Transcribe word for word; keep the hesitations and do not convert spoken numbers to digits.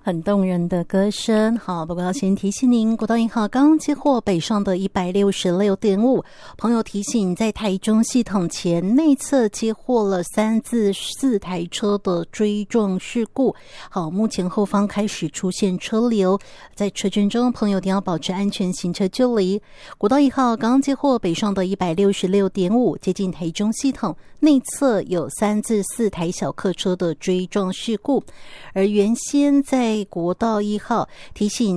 很动人的歌声。好，不过要先提醒您，国道一号刚接获北上的一百六十六点五，朋友提醒，在台中系统前内侧接获了三至四台车的追撞事故。好，目前后方开始出现车流，在车阵中，朋友一定要保持安全行车距离。国道一号刚接获北上的一百六十六点五，接近台中系统内侧有三至四台小客车的追撞事故，而原先在国道一号提醒